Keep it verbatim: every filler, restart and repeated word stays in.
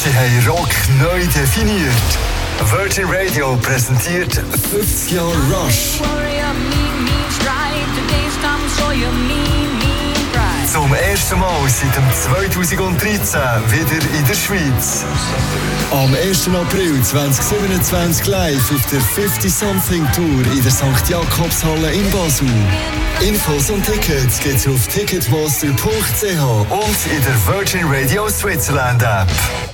Sie haben Rock neu definiert. Virgin Radio präsentiert fünfzig Jahre Rush. Zum ersten Mal seit zweitausenddreizehn wieder in der Schweiz. Am ersten April zweitausendsiebenundzwanzig live auf der fifty something Tour in der Sankt Jakobshalle in Basel. Infos und Tickets gibt's auf ticketmaster punkt c h und in der Virgin Radio Switzerland App.